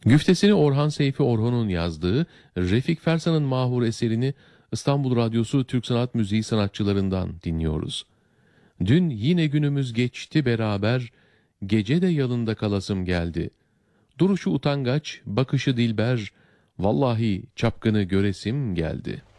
Güftesini Orhan Seyfi Orhun'un yazdığı Refik Fersan'ın mahur eserini İstanbul Radyosu Türk Sanat Müziği sanatçılarından dinliyoruz. Dün yine günümüz geçti beraber, gece de yalında kalasım geldi. Duruşu utangaç, bakışı dilber, vallahi çapkını göresim geldi.''